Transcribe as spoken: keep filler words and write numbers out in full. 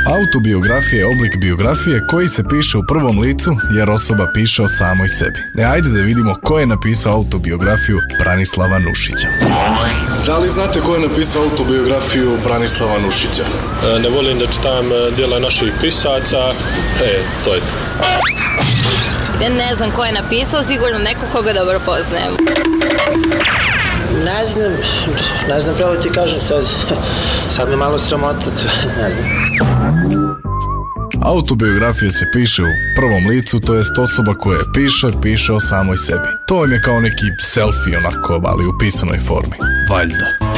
Autobiografija je oblik biografije koji se piše u prvom licu jer osoba piše o samoj sebi. E, ajde da vidimo ko je napisao autobiografiju Branislava Nušića. Da li znate ko je napisao autobiografiju Branislava Nušića? E, ne volim da čitam djela naših pisaca, e, to je to. Ja ne znam ko je napisao, sigurno neko koga dobro poznajem. Ne znam, ne znam, pravo ti kažem sad, sad me malo sramota, ne znam. Autobiografija se piše u prvom licu, to jest osoba koja je piše, piše o samoj sebi. To im je kao neki selfie onako, ali u pisanoj formi. Valjda.